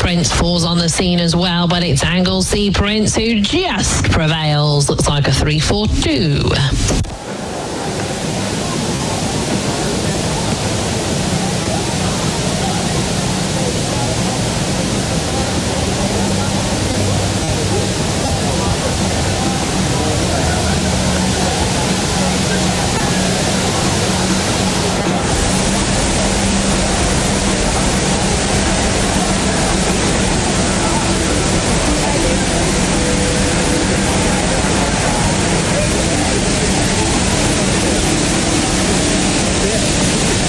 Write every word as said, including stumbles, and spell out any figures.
Prince falls on the scene as well, but it's Anglesey Prince who just prevails. Looks like a three four two.